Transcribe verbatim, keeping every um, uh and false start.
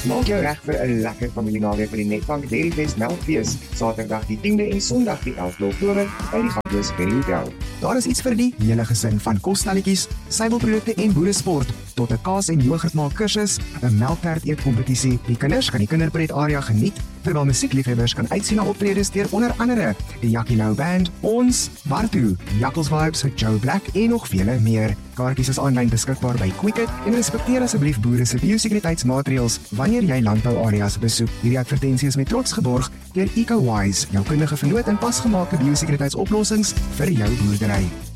Maak jou reg vir 'n lekker familienaweek by die Netbank Dairyfest Melkfees, Saterdag die tiende en Sondag die elfde Oktober by die Gables Berry Hotel. Daar is iets vir die hele gesin, van kosstelletjies, suiwelprodukte en boeresport, tot 'n kaas- en yoghurtmaak kursus, 'n melktert eetkompetisie. Die kinders kan die kinderpret area geniet, terwyl musiekliefhebbers kan uitsien na optredes deur onder andere die Jackie Lou Band, ons, Bartu, Jackals Vibes, Joe Black en nog vele meer. Kaartjies is aanlyn beskikbaar by Quicket en respekteer asseblief boere se biosekuriteitsmaatreëls wanneer jy landbouareas besoek. Hierdie advertensie is met trots geborg deur EcoWise, jou kundige vernoot in pasgemaakte biosekuriteitsoplossings vir jou boerdery.